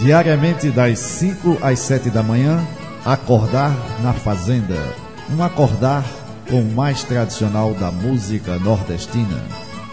Diariamente das 5 às 7 da manhã, Acordar na Fazenda. Um acordar com o mais tradicional da música nordestina.